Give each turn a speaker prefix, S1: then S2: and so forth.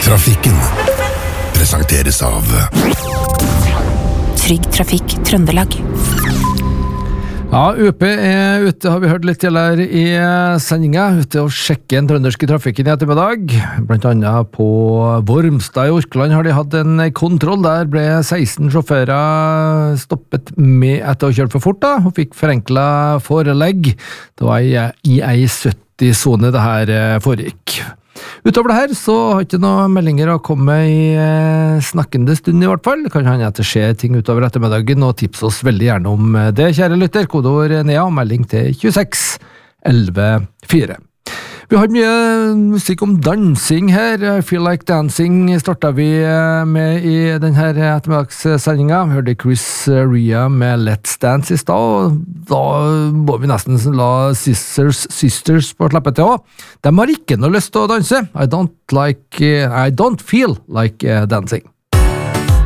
S1: Trafikken presenteres av
S2: Trygg Trafikk Trøndelag.
S3: Ja, UP ute, har vi hørt litt tidligere i sendingen, ute og sjekke den trønderske trafikken i ettermiddag. Blant annet på Vormstad i Orkland har de hatt en kontroll. Der ble 16 sjåfører stoppet med etter å ha kjørt for fort, og fikk forenklet forelegg. Det var i ei 70-zone det her foregikk. Utover det her så har ikke noen meldinger å komme i snakkende stund i hvert fall. Det kan hende at det skjer ting utover ettermiddagen, og tips oss veldig gjerne om det, kjære lytter. Kodeord NEA og melding til 26 11 4. Vi har mye musikk om dansing her. I Feel Like Dancing startet vi med i denne ettermiddagssendingen. Vi hørte Chris Ria med Let's Dance i stad, og da må vi nesten la Sisters på slippe til også. De har ikke noe lyst til å danse. I don't feel like dancing.